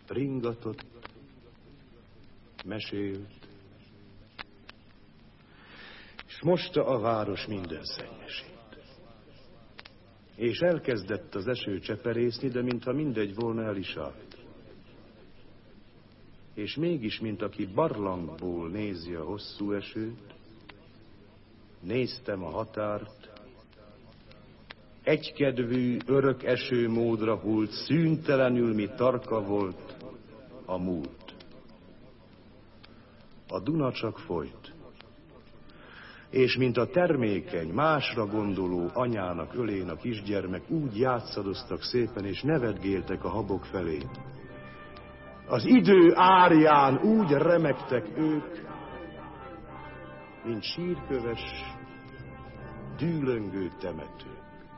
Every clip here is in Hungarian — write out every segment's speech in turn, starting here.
ringatott, mesélt, és mosta a város minden szennyesét. És elkezdett az eső cseperészni, de mintha mindegy volna, el is állt. És mégis, mint aki barlangból nézi a hosszú esőt, néztem a határt, egykedvű, örök esőmódra hult, szüntelenül, mi tarka volt a múlt. A Duna csak folyt, és mint a termékeny, másra gondoló anyának ölén a kisgyermek, úgy játszadoztak szépen, és nevetgéltek a habok felé. Az idő árján úgy remegtek ők, mint sírköves, dűlöngő temetők.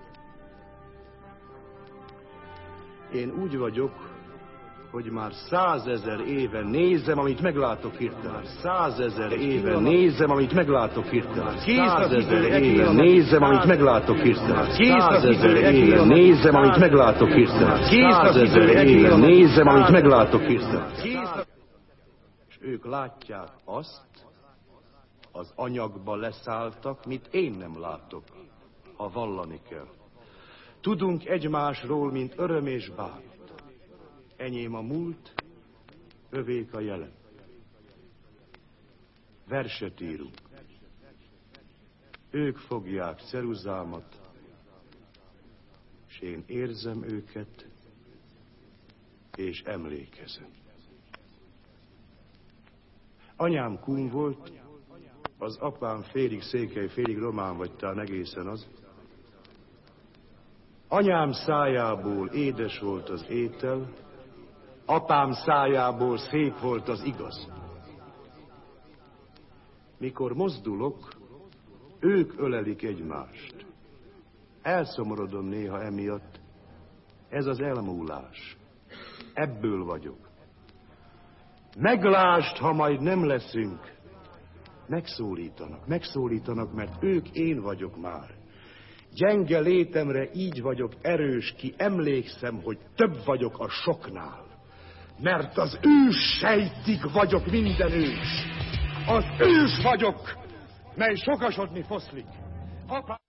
Én úgy vagyok, hogy már 100 000 éve nézem, amit meglátok hirtelen. 100 000 éve nézem, amit meglátok hirtelen. 100 000 éve nézem, amit meglátok hirtelen. 100 000 éve nézem, amit meglátok hirtelen. 100 000 éve nézem, amit meglátok hirtelen. És ők látják azt, az anyagba leszálltak, mit én nem látok, ha vallani kell. Tudunk egymásról, mint öröm és bánat. Enyém a múlt, övék a jelen. Verset írunk. Ők fogják ceruzámat, és én érzem őket, és emlékezem. Anyám kun volt, az apám félig székely, félig román, vagy talán egészen az. Anyám szájából édes volt az étel, apám szájából szép volt az igaz. Mikor mozdulok, ők ölelik egymást. Elszomorodom néha emiatt. Ez az elmúlás. Ebből vagyok. Meglásd, ha majd nem leszünk. Megszólítanak, mert ők én vagyok már. Gyenge létemre így vagyok erős, ki emlékszem, hogy több vagyok a soknál. Mert az ős sejtig vagyok minden ős. Az ős vagyok, mely sokasodni foszlik.